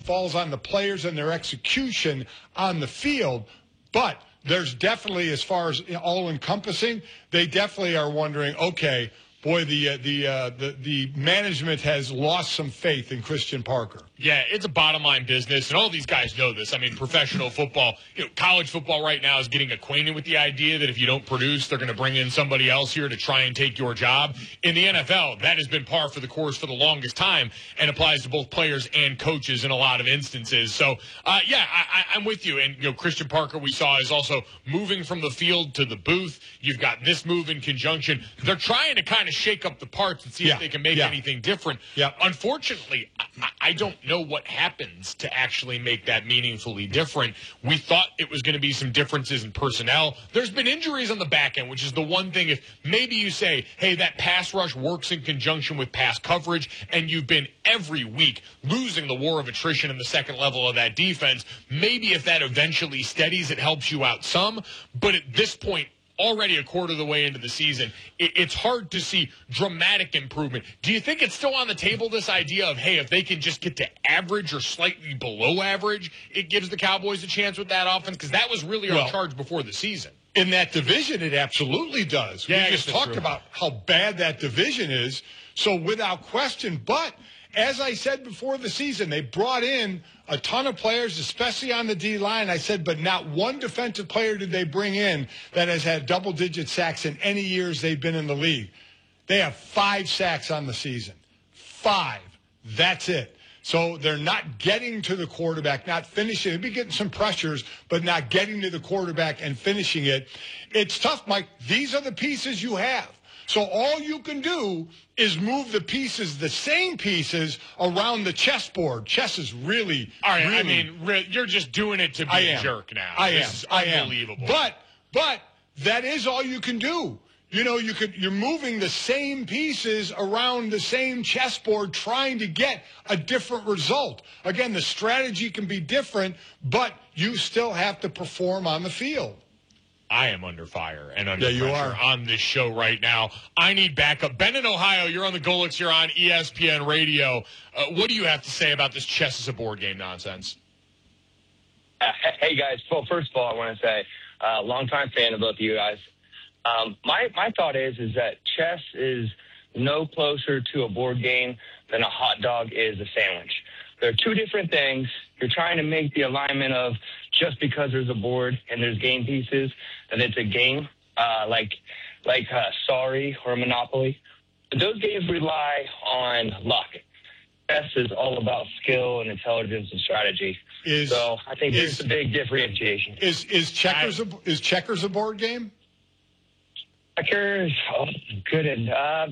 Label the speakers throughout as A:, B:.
A: falls on the players and their execution on the field. But there's definitely, as far as all-encompassing, they definitely are wondering, okay, boy, the management has lost some faith in Christian Parker.
B: Yeah, it's a bottom-line business, and all these guys know this. I mean, professional football, college football right now is getting acquainted with the idea that if you don't produce, they're going to bring in somebody else here to try and take your job. In the NFL, that has been par for the course for the longest time and applies to both players and coaches in a lot of instances. So, I'm with you. And, Christian Parker, we saw, is also moving from the field to the booth. You've got this move in conjunction. They're trying to kind of shake up the parts and see if they can make anything different.
A: Yeah.
B: Unfortunately, I don't know what happens to actually make that meaningfully different. We thought it was going to be some differences in personnel. There's been injuries on the back end, which is the one thing. If maybe you say, hey, that pass rush works in conjunction with pass coverage, and you've been every week losing the war of attrition in the second level of that defense, maybe if that eventually steadies, it helps you out some. But at this point, already a quarter of the way into the season, it's hard to see dramatic improvement. Do you think it's still on the table, this idea of, hey, if they can just get to average or slightly below average, it gives the Cowboys a chance with that offense? Because that was really our charge before the season.
A: In that division, it absolutely does.
B: Yeah,
A: we just talked about how bad that division is. So without question, but as I said before the season, they brought in a ton of players, especially on the D-line. I said, but not one defensive player did they bring in that has had double-digit sacks in any years they've been in the league. They have 5 sacks on the season. 5. That's it. So they're not getting to the quarterback, not finishing. They'll be getting some pressures, but not getting to the quarterback and finishing it. It's tough, Mike. These are the pieces you have. So all you can do is move the pieces, the same pieces, around the chessboard. Chess is really,
B: all right,
A: really,
B: I mean, you're just doing it to be a jerk now. This is unbelievable.
A: But that is all you can do. You're moving the same pieces around the same chessboard, trying to get a different result. Again, the strategy can be different, but you still have to perform on the field.
B: I am under fire and under pressure on this show right now. I need backup. Ben in Ohio, you're on the Golics. You're on ESPN Radio. What do you have to say about this chess as a board game nonsense?
C: Hey, guys. Well, first of all, I want to say, longtime fan of both of you guys. My thought is that chess is no closer to a board game than a hot dog is a sandwich. They're two different things. You're trying to make the alignment of just because there's a board and there's game pieces, that it's a game, like Sorry or Monopoly. But those games rely on luck. Chess is all about skill and intelligence and strategy. So I think there's a big differentiation.
A: Is checkers a board game?
C: Checkers, good and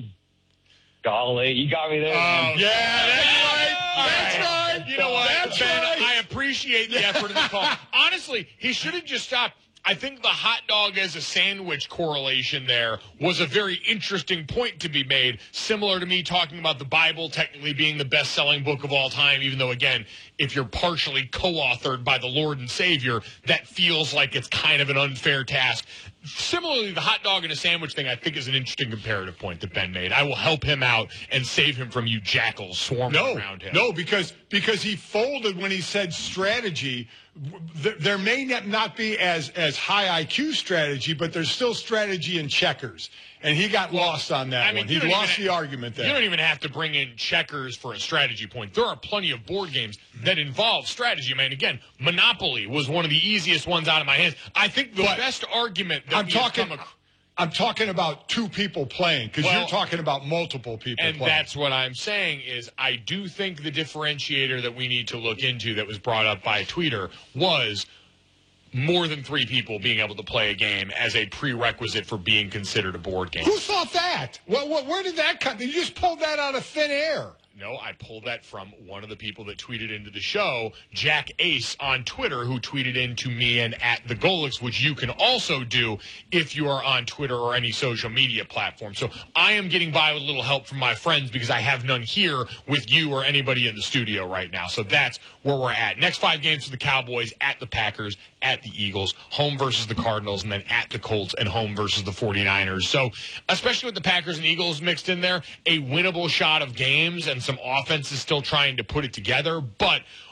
C: golly, you got me there.
B: Oh,
A: yeah, that's right. That's right.
B: You know what, Ben? I appreciate the effort of the call. Honestly, he should have just stopped. I think the hot dog as a sandwich correlation there was a very interesting point to be made, similar to me talking about the Bible technically being the best-selling book of all time, even though, again, if you're partially co-authored by the Lord and Savior, that feels like it's kind of an unfair task. Similarly, the hot dog and a sandwich thing, I think, is an interesting comparative point that Ben made. I will help him out and save him from you jackals swarming around him.
A: No, because he folded when he said strategy. There may not be as high IQ strategy, but there's still strategy in checkers. And he got lost on that one. He lost the argument there.
B: You don't even have to bring in checkers for a strategy point. There are plenty of board games that involve strategy. I mean, again, Monopoly was one of the easiest ones out of my hands. I think the best argument that
A: I'm talking about two people playing, because you're talking about multiple people playing.
B: And that's what I'm saying is I do think the differentiator that we need to look into that was brought up by a tweeter was more than 3 people being able to play a game as a prerequisite for being considered a board game.
A: Who thought that? Where did that come? You just pulled that out of thin air.
B: No, I pulled that from one of the people that tweeted into the show, Jack Ace on Twitter, who tweeted into me and at the Golics, which you can also do if you are on Twitter or any social media platform. So I am getting by with a little help from my friends because I have none here with you or anybody in the studio right now. So that's where we're at. Next 5 games for the Cowboys: at the Packers, at the Eagles, home versus the Cardinals, and then at the Colts and home versus the 49ers. So especially with the Packers and Eagles mixed in there, a winnable shot of games, and some offense is still trying to put it together. But